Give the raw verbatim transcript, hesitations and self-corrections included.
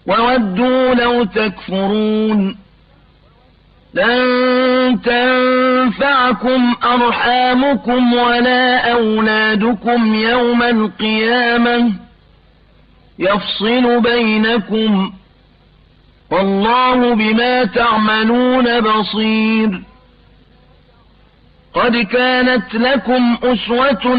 وودوا لو تكفرون لن تنفعكم أرحامكم ولا أولادكم يوم القيامة يفصل بينكم والله بما تعملون بصير قد كانت لكم أسوة